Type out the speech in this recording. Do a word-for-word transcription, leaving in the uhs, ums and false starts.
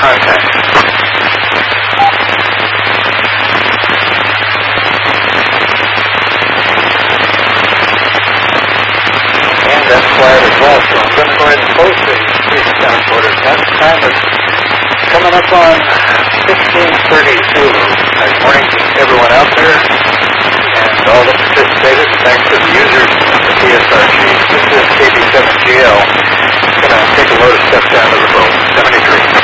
contact. And that's quiet as well, so I'm going to go ahead and close the frequency transporter. That time is coming up on fifteen thirty Zulu. Good morning to everyone out there and all that participated. Thanks to the users of the P S R G. This is K B seven G L. Going to take a load of stuff down to the boat. seventy-three.